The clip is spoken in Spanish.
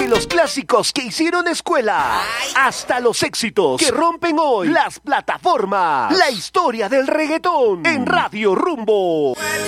los clásicos que hicieron escuela hasta los éxitos que rompen hoy las plataformas. La historia del reggaetón en Radio Rumbo.